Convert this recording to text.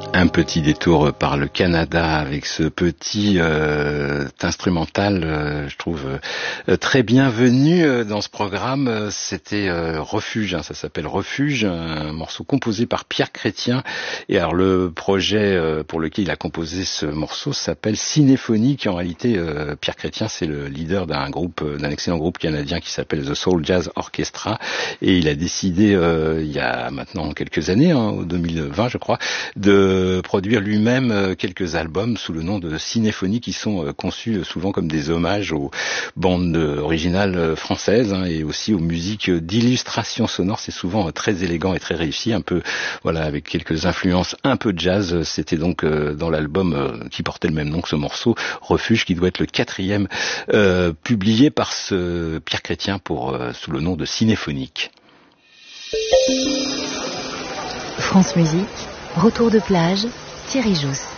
Un petit détour par le Canada avec ce petit instrumental, je trouve très bienvenu dans ce programme. C'était Refuge, ça s'appelle Refuge, un morceau composé par Pierre Chrétien. Et alors le projet pour lequel il a composé ce morceau s'appelle Cinéphonie, qui en réalité, Pierre Chrétien, c'est le leader d'un excellent groupe canadien qui s'appelle The Soul Jazz Orchestra. Et il a décidé, il y a maintenant quelques années, en 2020 je crois, de produire lui-même quelques albums sous le nom de Cinéphonie, qui sont conçus souvent comme des hommages aux bandes originales françaises et aussi aux musiques d'illustration sonore. C'est souvent très élégant et très réussi, un peu voilà, avec quelques influences un peu jazz. C'était donc dans l'album qui portait le même nom que ce morceau, Refuge, qui doit être le 4e publié par ce Pierre Chrétien sous le nom de Cinéphonique. France Musique, retour de plage, Thierry Jousse.